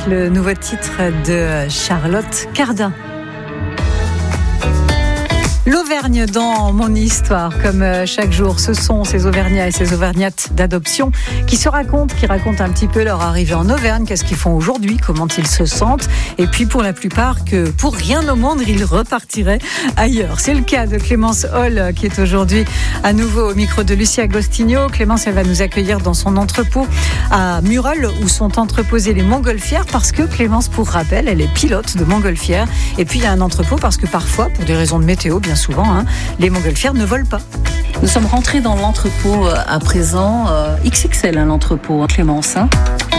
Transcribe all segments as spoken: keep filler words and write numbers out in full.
le nouveau titre de Charlotte Cardin. L'Auvergne dans mon histoire, comme chaque jour, ce sont ces Auvergnats et ces Auvergnates d'adoption qui se racontent, qui racontent un petit peu leur arrivée en Auvergne, qu'est-ce qu'ils font aujourd'hui, comment ils se sentent, et puis pour la plupart que pour rien au monde, ils repartiraient ailleurs. C'est le cas de Clémence Hall qui est aujourd'hui à nouveau au micro de Lucie Agostinho. Clémence, elle va nous accueillir dans son entrepôt à Murol où sont entreposées les montgolfières parce que Clémence, pour rappel, elle est pilote de montgolfières. Et puis il y a un entrepôt parce que parfois, pour des raisons de météo, bien souvent, hein, les montgolfières ne volent pas. Nous sommes rentrés dans l'entrepôt à présent, euh, X X L, hein, l'entrepôt, hein, Clémence. Hein.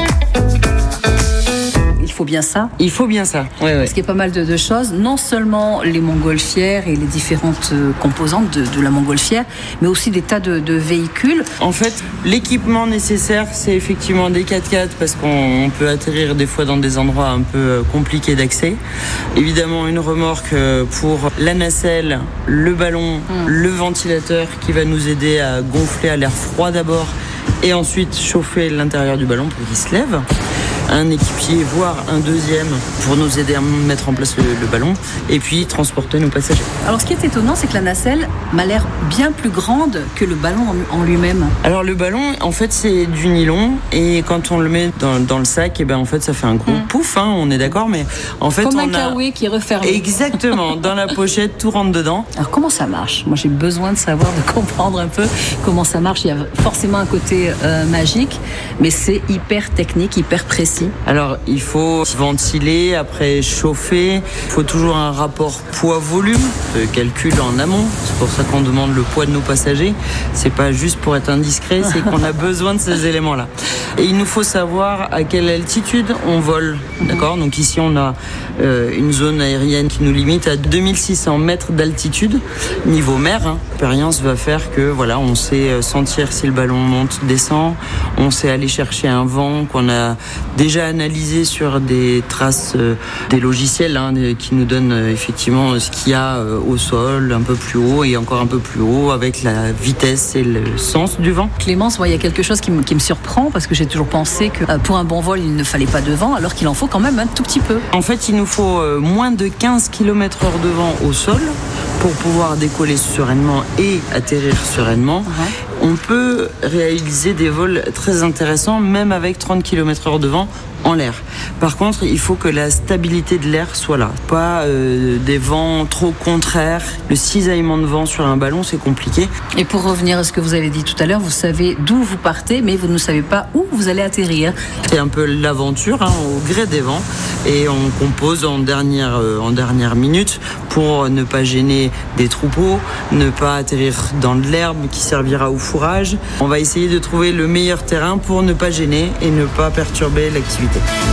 Il faut bien ça. Il faut bien ça, oui, oui. Parce qu'il y a pas mal de, de choses, non seulement les montgolfières et les différentes euh, composantes de, de la montgolfière, mais aussi des tas de, de véhicules. En fait, l'équipement nécessaire, c'est effectivement des quatre-quatre parce qu'on peut atterrir des fois dans des endroits un peu compliqués d'accès. Évidemment, une remorque pour la nacelle, le ballon, mmh. le ventilateur qui va nous aider à gonfler à l'air froid d'abord et ensuite chauffer l'intérieur du ballon pour qu'il se lève. Un équipier, voire un deuxième pour nous aider à mettre en place le, le ballon et puis transporter nos passagers. Alors ce qui est étonnant, c'est que la nacelle m'a l'air bien plus grande que le ballon en, en lui-même. Alors le ballon, en fait, c'est du nylon et quand on le met dans, dans le sac, et ben en fait, ça fait un gros mmh. pouf, hein, on est d'accord, mais en fait, comme on un kawaii qui est refermé. Exactement, dans la pochette, tout rentre dedans. Alors comment ça marche ? Moi, j'ai besoin de savoir, de comprendre un peu comment ça marche. Il y a forcément un côté euh, magique, mais c'est hyper technique, hyper précis. Alors, il faut ventiler, après chauffer. Il faut toujours un rapport poids-volume, de calcul en amont. C'est pour ça qu'on demande le poids de nos passagers. C'est pas juste pour être indiscret, c'est qu'on a besoin de ces éléments-là. Et il nous faut savoir à quelle altitude on vole. D'accord ? Donc ici, on a euh, une zone aérienne qui nous limite à deux mille six cents mètres d'altitude, niveau mer. Hein. L'expérience va faire que voilà, on sait sentir si le ballon monte, descend. On sait aller chercher un vent qu'on a déjà analysé sur des traces euh, des logiciels hein, qui nous donnent euh, effectivement ce qu'il y a euh, au sol, un peu plus haut et encore un peu plus haut avec la vitesse et le sens du vent. Clémence, il y a quelque chose qui me, qui me surprend parce que j'ai toujours pensé que euh, pour un bon vol, il ne fallait pas de vent alors qu'il en faut quand même un tout petit peu. En fait, il nous faut euh, moins de quinze kilomètres heure de vent au sol pour pouvoir décoller sereinement et atterrir sereinement. Uh-huh. On peut réaliser des vols très intéressants même avec trente kilomètres heure de vent en l'air. Par contre, il faut que la stabilité de l'air soit là. Pas euh, des vents trop contraires. Le cisaillement de vent sur un ballon, c'est compliqué. Et pour revenir à ce que vous avez dit tout à l'heure, vous savez d'où vous partez, mais vous ne savez pas où vous allez atterrir. C'est un peu l'aventure, hein, au gré des vents. Et on compose en dernière, euh, en dernière minute pour ne pas gêner des troupeaux, ne pas atterrir dans de l'herbe qui servira au fourrage. On va essayer de trouver le meilleur terrain pour ne pas gêner et ne pas perturber l'activité.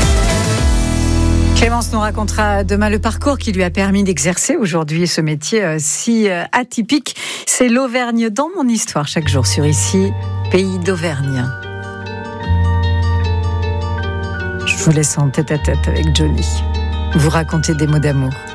Clémence nous racontera demain le parcours qui lui a permis d'exercer aujourd'hui ce métier si atypique. C'est l'Auvergne dans mon histoire chaque jour sur Ici, Pays d'Auvergne. Je vous laisse en tête à tête avec Johnny. Vous racontez des mots d'amour.